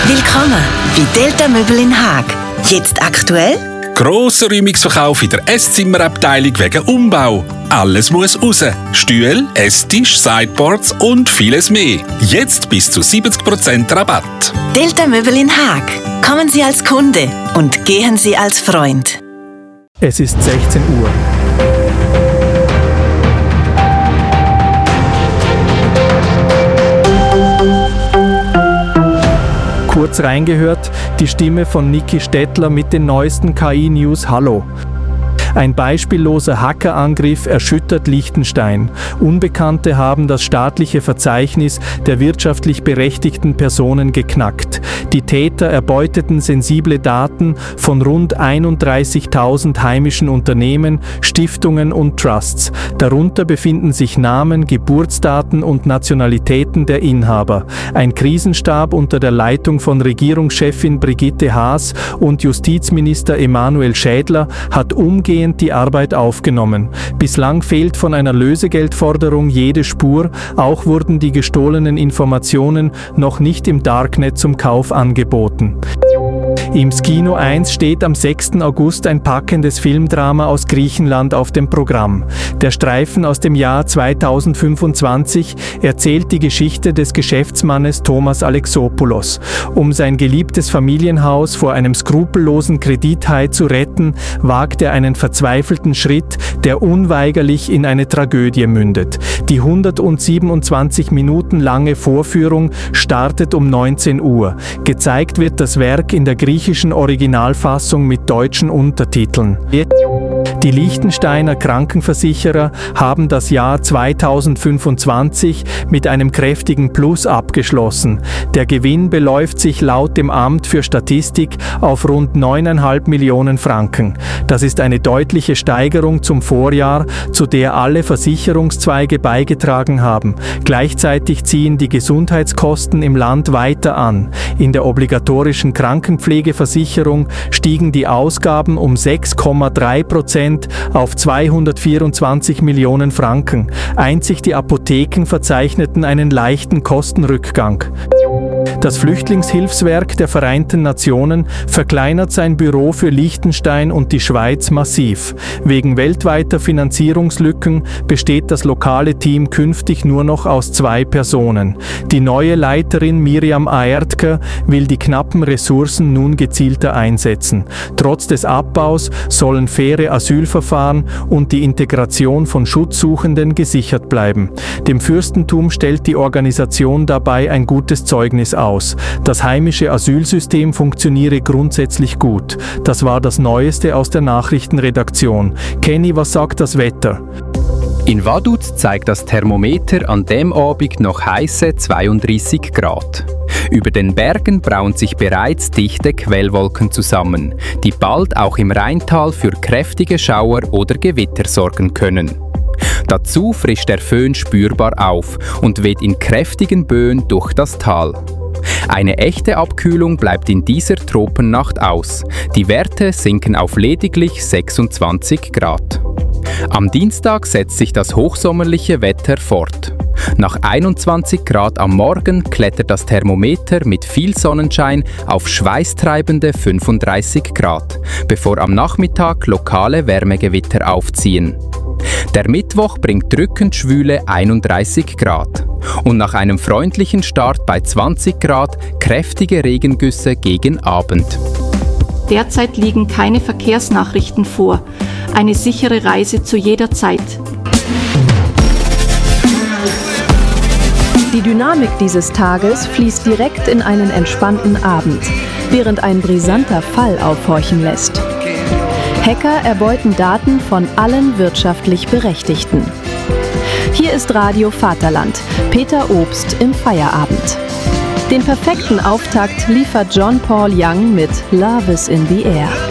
Willkommen bei Delta Möbel in Haag. Jetzt aktuell? Grosser Räumungsverkauf in der Esszimmerabteilung wegen Umbau. Alles muss raus. Stühle, Esstisch, Sideboards und vieles mehr. Jetzt bis zu 70% Rabatt. Delta Möbel in Haag. Kommen Sie als Kunde und gehen Sie als Freund. Es ist 16 Uhr. Kurz reingehört, die Stimme von Niki Stettler mit den neuesten KI-News. Hallo. Ein beispielloser Hackerangriff erschüttert Liechtenstein. Unbekannte haben das staatliche Verzeichnis der wirtschaftlich berechtigten Personen geknackt. Die Täter erbeuteten sensible Daten von rund 31.000 heimischen Unternehmen, Stiftungen und Trusts. Darunter befinden sich Namen, Geburtsdaten und Nationalitäten der Inhaber. Ein Krisenstab unter der Leitung von Regierungschefin Brigitte Haas und Justizminister Emanuel Schädler hat umgehend die Arbeit aufgenommen. Bislang fehlt von einer Lösegeldforderung jede Spur, auch wurden die gestohlenen Informationen noch nicht im Darknet zum Kauf angeboten. Im Skino 1 steht am 6. August ein packendes Filmdrama aus Griechenland auf dem Programm. Der Streifen aus dem Jahr 2025 erzählt die Geschichte des Geschäftsmannes Thomas Alexopoulos. Um sein geliebtes Familienhaus vor einem skrupellosen Kredithai zu retten, wagt er einen verzweifelten Schritt, der unweigerlich in eine Tragödie mündet. Die 127 Minuten lange Vorführung startet um 19 Uhr. Gezeigt wird das Werk in der griechischen Originalfassung mit deutschen Untertiteln. Die Liechtensteiner Krankenversicherer haben das Jahr 2025 mit einem kräftigen Plus abgeschlossen. Der Gewinn beläuft sich laut dem Amt für Statistik auf rund 9,5 Millionen Franken. Das ist eine deutliche Steigerung zum Vorjahr, zu der alle Versicherungszweige beigetragen haben. Gleichzeitig ziehen die Gesundheitskosten im Land weiter an. In der obligatorischen Krankenpflegeversicherung stiegen die Ausgaben um 6,3% auf 224 Millionen Franken. Einzig die Apotheken verzeichneten einen leichten Kostenrückgang. Das Flüchtlingshilfswerk der Vereinten Nationen verkleinert sein Büro für Liechtenstein und die Schweiz massiv. Wegen weltweiter Finanzierungslücken besteht das lokale Team künftig nur noch aus 2 Personen. Die neue Leiterin Miriam Aertker will die knappen Ressourcen nun gezielter einsetzen. Trotz des Abbaus sollen faire Asylverfahren und die Integration von Schutzsuchenden gesichert bleiben. Dem Fürstentum stellt die Organisation dabei ein gutes Zeugnis aus. Das heimische Asylsystem funktioniere grundsätzlich gut. Das war das Neueste aus der Nachrichtenredaktion. Kenny, was sagt das Wetter? In Vaduz zeigt das Thermometer an dem Abend noch heiße 32 Grad. Über den Bergen brauen sich bereits dichte Quellwolken zusammen, die bald auch im Rheintal für kräftige Schauer oder Gewitter sorgen können. Dazu frischt der Föhn spürbar auf und weht in kräftigen Böen durch das Tal. Eine echte Abkühlung bleibt in dieser Tropennacht aus. Die Werte sinken auf lediglich 26 Grad. Am Dienstag setzt sich das hochsommerliche Wetter fort. Nach 21 Grad am Morgen klettert das Thermometer mit viel Sonnenschein auf schweißtreibende 35 Grad, bevor am Nachmittag lokale Wärmegewitter aufziehen. Der Mittwoch bringt drückend schwüle 31 Grad und nach einem freundlichen Start bei 20 Grad kräftige Regengüsse gegen Abend. Derzeit liegen keine Verkehrsnachrichten vor. Eine sichere Reise zu jeder Zeit. Die Dynamik dieses Tages fließt direkt in einen entspannten Abend, während ein brisanter Fall aufhorchen lässt. Hacker erbeuten Daten von allen wirtschaftlich Berechtigten. Hier ist Radio Vaterland, Peter Obst im Feierabend. Den perfekten Auftakt liefert John Paul Young mit Love is in the Air.